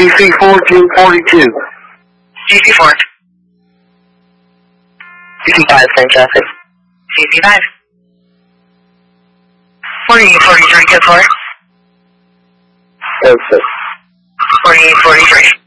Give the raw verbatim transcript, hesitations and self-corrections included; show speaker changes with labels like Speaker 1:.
Speaker 1: C C fourteen forty-two.
Speaker 2: C C four.
Speaker 3: C C five, same traffic.
Speaker 2: C C five. forty-eight forty-three, get four.
Speaker 3: Same six.
Speaker 2: forty-eight forty-three.